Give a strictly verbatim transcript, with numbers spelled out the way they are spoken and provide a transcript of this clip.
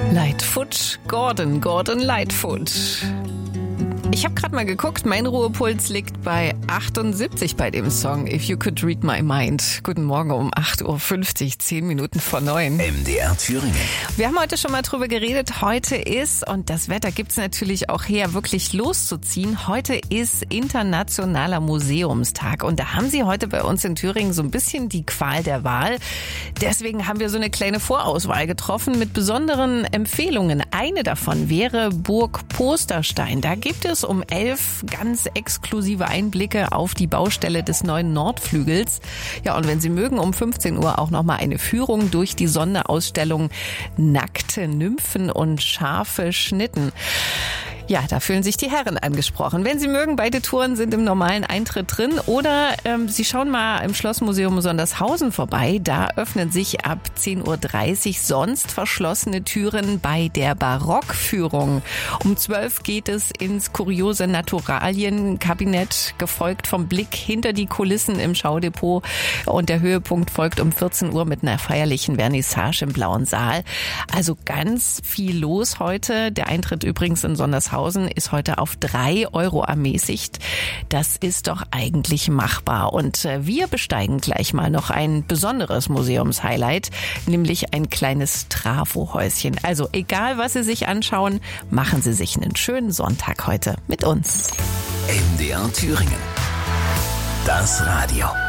Lightfoot, Gordon, Gordon Lightfoot. Ich habe gerade mal geguckt, mein Ruhepuls liegt bei achtundsiebzig bei dem Song If You Could Read My Mind. Guten Morgen um acht Uhr fünfzig, zehn Minuten vor neun. M D R Thüringen. Wir haben heute schon mal drüber geredet. Heute ist, und das Wetter gibt's natürlich auch her, wirklich loszuziehen. Heute ist Internationaler Museumstag. Und da haben Sie heute bei uns in Thüringen so ein bisschen die Qual der Wahl. Deswegen haben wir so eine kleine Vorauswahl getroffen mit besonderen Empfehlungen. Eine davon wäre Burg Posterstein. Da gibt es um elf ganz exklusive Einblicke auf die Baustelle des neuen Nordflügels. Ja, und wenn Sie mögen, um fünfzehn Uhr auch nochmal eine Führung durch die Sonderausstellung Nackte Nymphen und scharfe Schnitten. Ja, da fühlen sich die Herren angesprochen. Wenn Sie mögen, beide Touren sind im normalen Eintritt drin. Oder ähm, Sie schauen mal im Schlossmuseum Sondershausen vorbei. Da öffnen sich ab zehn Uhr dreißig sonst verschlossene Türen bei der Barockführung. Um zwölf geht es ins kuriose Naturalienkabinett, gefolgt vom Blick hinter die Kulissen im Schaudepot. Und der Höhepunkt folgt um vierzehn Uhr mit einer feierlichen Vernissage im Blauen Saal. Also ganz viel los heute. Der Eintritt übrigens in Sondershausen ist heute auf drei Euro ermäßigt. Das ist doch eigentlich machbar. Und wir besteigen gleich mal noch ein besonderes Museumshighlight, nämlich ein kleines Trafohäuschen. Also egal, was Sie sich anschauen, machen Sie sich einen schönen Sonntag heute mit uns. M D R Thüringen. Das Radio.